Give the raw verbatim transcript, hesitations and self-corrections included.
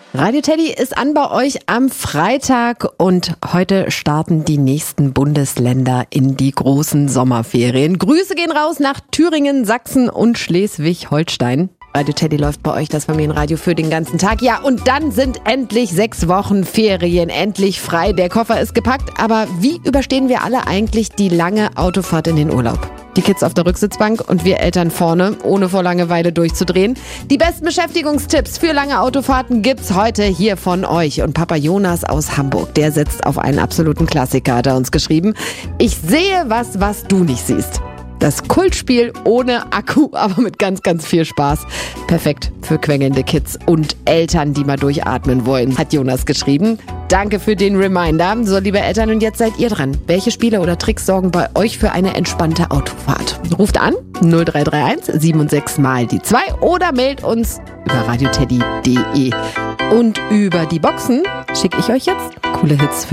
Radio Teddy ist an bei euch am Freitag und heute starten die nächsten Bundesländer in die großen Sommerferien. Grüße gehen raus nach Thüringen, Sachsen und Schleswig-Holstein. Radio Teddy läuft bei euch, das Familienradio, für den ganzen Tag. Ja, und dann sind endlich sechs Wochen Ferien, endlich frei. Der Koffer ist gepackt, aber wie überstehen wir alle eigentlich die lange Autofahrt in den Urlaub? Die Kids auf der Rücksitzbank und wir Eltern vorne, ohne vor Langeweile durchzudrehen. Die besten Beschäftigungstipps für lange Autofahrten gibt's heute hier von euch. Und Papa Jonas aus Hamburg, der setzt auf einen absoluten Klassiker, hat er uns geschrieben. Ich sehe was, was du nicht siehst. Das Kultspiel ohne Akku, aber mit ganz, ganz viel Spaß. Perfekt für quengelnde Kids und Eltern, die mal durchatmen wollen, hat Jonas geschrieben. Danke für den Reminder. So, liebe Eltern, und jetzt seid ihr dran. Welche Spiele oder Tricks sorgen bei euch für eine entspannte Autofahrt? Ruft an null drei drei eins sieben sechs mal die zwei oder meldet uns über radioteddy punkt de. Und über die Boxen schicke ich euch jetzt coole Hits für